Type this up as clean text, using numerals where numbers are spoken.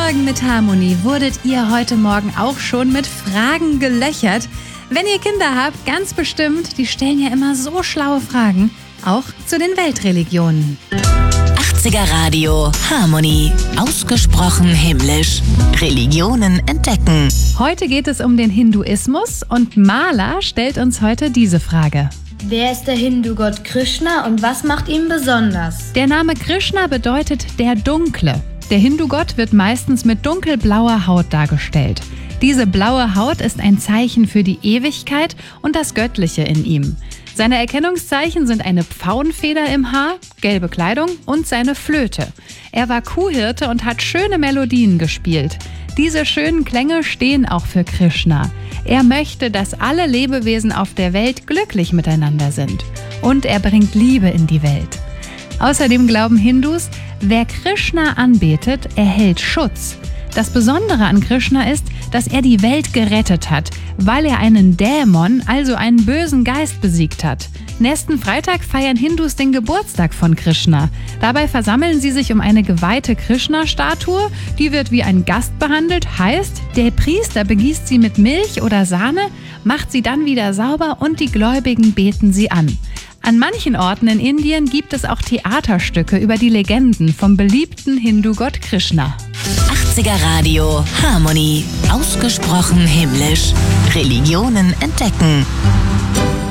Morgen mit Harmonie. Wurdet ihr heute Morgen auch schon mit Fragen gelöchert? Wenn ihr Kinder habt, ganz bestimmt, die stellen ja immer so schlaue Fragen, auch zu den Weltreligionen. 80er Radio Harmonie. Ausgesprochen himmlisch. Religionen entdecken. Heute geht es um den Hinduismus und Mala stellt uns heute diese Frage. Wer ist der Hindu-Gott Krishna und was macht ihn besonders? Der Name Krishna bedeutet der Dunkle. Der Hindu-Gott wird meistens mit dunkelblauer Haut dargestellt. Diese blaue Haut ist ein Zeichen für die Ewigkeit und das Göttliche in ihm. Seine Erkennungszeichen sind eine Pfauenfeder im Haar, gelbe Kleidung und seine Flöte. Er war Kuhhirte und hat schöne Melodien gespielt. Diese schönen Klänge stehen auch für Krishna. Er möchte, dass alle Lebewesen auf der Welt glücklich miteinander sind. Und er bringt Liebe in die Welt. Außerdem glauben Hindus, wer Krishna anbetet, erhält Schutz. Das Besondere an Krishna ist, dass er die Welt gerettet hat, weil er einen Dämon, also einen bösen Geist, besiegt hat. Nächsten Freitag feiern Hindus den Geburtstag von Krishna. Dabei versammeln sie sich um eine geweihte Krishna-Statue. Die wird wie ein Gast behandelt, heißt, der Priester begießt sie mit Milch oder Sahne, macht sie dann wieder sauber und die Gläubigen beten sie an. An manchen Orten in Indien gibt es auch Theaterstücke über die Legenden vom beliebten Hindu-Gott Krishna. 80er Radio Harmonie. Ausgesprochen himmlisch. Religionen entdecken.